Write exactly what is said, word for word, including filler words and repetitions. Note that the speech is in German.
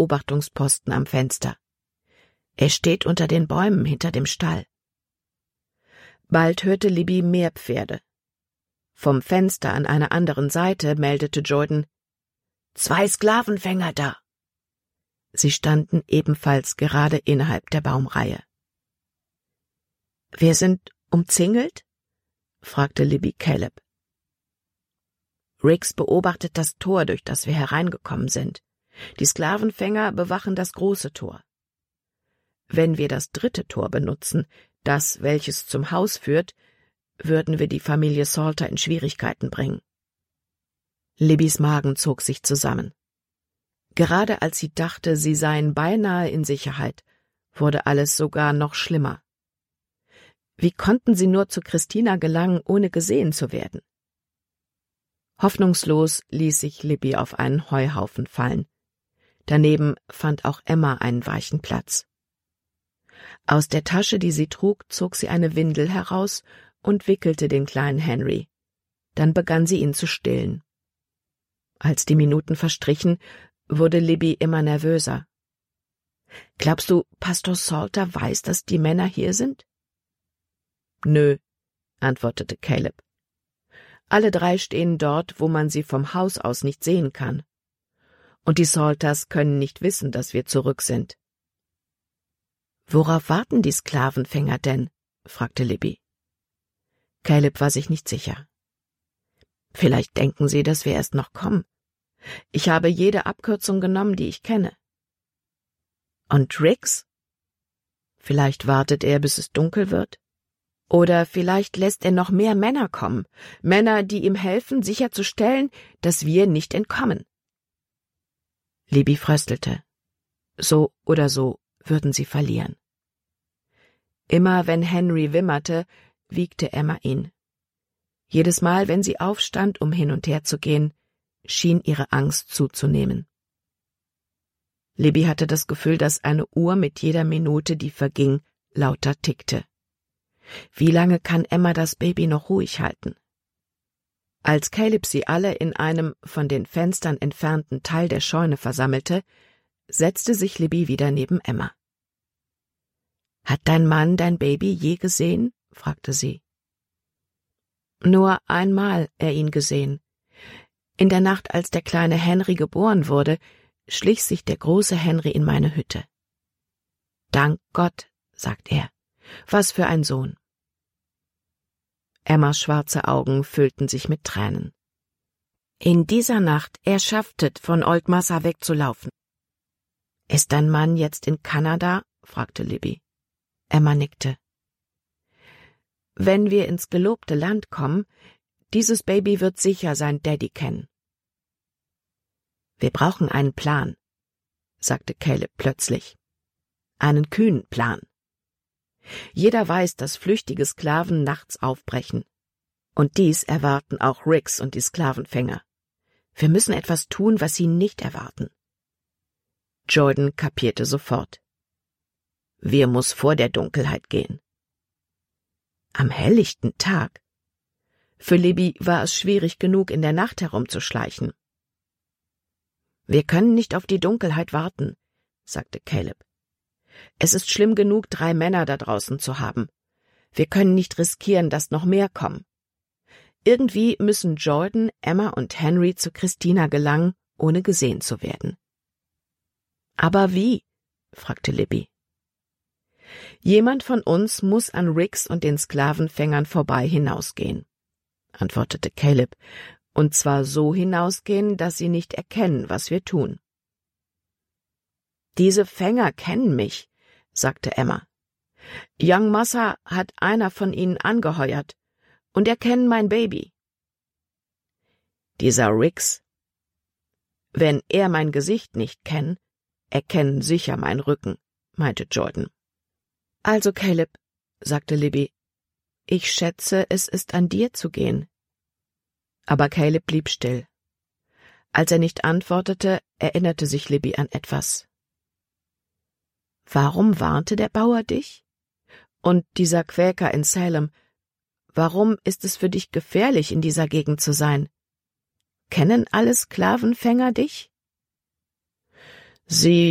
Beobachtungsposten am Fenster. Er steht unter den Bäumen hinter dem Stall. Bald hörte Libby mehr Pferde. Vom Fenster an einer anderen Seite meldete Jordan: »Zwei Sklavenfänger da!« Sie standen ebenfalls gerade innerhalb der Baumreihe. »Wir sind umzingelt?« fragte Libby Caleb. »Riggs beobachtet das Tor, durch das wir hereingekommen sind. Die Sklavenfänger bewachen das große Tor. Wenn wir das dritte Tor benutzen, das, welches zum Haus führt, würden wir die Familie Salter in Schwierigkeiten bringen.« Libbys Magen zog sich zusammen. Gerade als sie dachte, sie seien beinahe in Sicherheit, wurde alles sogar noch schlimmer. Wie konnten sie nur zu Christina gelangen, ohne gesehen zu werden? Hoffnungslos ließ sich Libby auf einen Heuhaufen fallen. Daneben fand auch Emma einen weichen Platz. Aus der Tasche, die sie trug, zog sie eine Windel heraus und wickelte den kleinen Henry. Dann begann sie ihn zu stillen. Als die Minuten verstrichen, wurde Libby immer nervöser. »Glaubst du, Pastor Salter weiß, dass die Männer hier sind?« »Nö«, antwortete Caleb. »Alle drei stehen dort, wo man sie vom Haus aus nicht sehen kann. Und die Salters können nicht wissen, dass wir zurück sind.« »Worauf warten die Sklavenfänger denn?« fragte Libby. Caleb war sich nicht sicher. »Vielleicht denken sie, dass wir erst noch kommen. Ich habe jede Abkürzung genommen, die ich kenne.« »Und Riggs? Vielleicht wartet er, bis es dunkel wird? Oder vielleicht lässt er noch mehr Männer kommen, Männer, die ihm helfen, sicherzustellen, dass wir nicht entkommen.« Libby fröstelte. So oder so würden sie verlieren. Immer wenn Henry wimmerte, wiegte Emma ihn. Jedes Mal, wenn sie aufstand, um hin und her zu gehen, schien ihre Angst zuzunehmen. Libby hatte das Gefühl, dass eine Uhr mit jeder Minute, die verging, lauter tickte. Wie lange kann Emma das Baby noch ruhig halten? Als Caleb sie alle in einem von den Fenstern entfernten Teil der Scheune versammelte, setzte sich Libby wieder neben Emma. »Hat dein Mann dein Baby je gesehen?« fragte sie. »Nur einmal er ihn gesehen. In der Nacht, als der kleine Henry geboren wurde, schlich sich der große Henry in meine Hütte. »Dank Gott«, sagt er, »was für ein Sohn.« Emmas schwarze Augen füllten sich mit Tränen. »In dieser Nacht er schafftet, von Old Massa wegzulaufen.« »Ist dein Mann jetzt in Kanada?« fragte Libby. Emma nickte. »Wenn wir ins gelobte Land kommen, dieses Baby wird sicher sein Daddy kennen.« »Wir brauchen einen Plan«, sagte Caleb plötzlich. »Einen kühnen Plan. Jeder weiß, dass flüchtige Sklaven nachts aufbrechen. Und dies erwarten auch Riggs und die Sklavenfänger. Wir müssen etwas tun, was sie nicht erwarten.« Jordan kapierte sofort. »Wir muss vor der Dunkelheit gehen.« Am helllichten Tag? Für Libby war es schwierig genug, in der Nacht herumzuschleichen. »Wir können nicht auf die Dunkelheit warten«, sagte Caleb. »Es ist schlimm genug, drei Männer da draußen zu haben. Wir können nicht riskieren, dass noch mehr kommen. Irgendwie müssen Jordan, Emma und Henry zu Christina gelangen, ohne gesehen zu werden.« »Aber wie?« fragte Libby. »Jemand von uns muss an Riggs und den Sklavenfängern vorbei hinausgehen«, antwortete Caleb, »und zwar so hinausgehen, dass sie nicht erkennen, was wir tun.« »Diese Fänger kennen mich«, sagte Emma. »Young Massa hat einer von ihnen angeheuert, und er kennt mein Baby.« »Dieser Riggs? Wenn er mein Gesicht nicht kennt, er kennt sicher meinen Rücken«, meinte Jordan. »Also, Caleb«, sagte Libby, »ich schätze, es ist an dir zu gehen.« Aber Caleb blieb still. Als er nicht antwortete, erinnerte sich Libby an etwas. »Warum warnte der Bauer dich? Und dieser Quäker in Salem, warum ist es für dich gefährlich, in dieser Gegend zu sein? Kennen alle Sklavenfänger dich?« »Sie